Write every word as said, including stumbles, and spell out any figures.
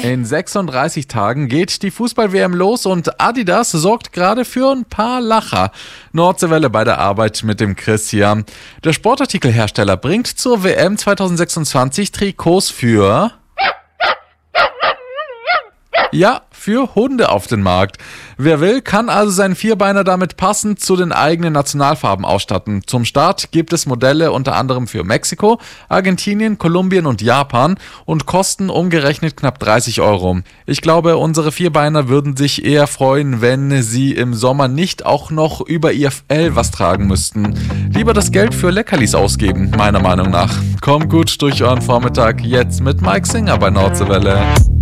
In sechsunddreißig Tagen geht die Fußball-W M los und Adidas sorgt gerade für ein paar Lacher. Nordseewelle bei der Arbeit mit dem Chris hier. Der Sportartikelhersteller bringt zur W M zwanzig sechsundzwanzig Trikots für... Ja, für Hunde auf den Markt. Wer will, kann also seinen Vierbeiner damit passend zu den eigenen Nationalfarben ausstatten. Zum Start gibt es Modelle unter anderem für Mexiko, Argentinien, Kolumbien und Japan und kosten umgerechnet knapp dreißig Euro. Ich glaube, unsere Vierbeiner würden sich eher freuen, wenn sie im Sommer nicht auch noch über ihr Fell was tragen müssten. Lieber das Geld für Leckerlis ausgeben, meiner Meinung nach. Kommt gut durch euren Vormittag, jetzt mit Mike Singer bei Nordseewelle.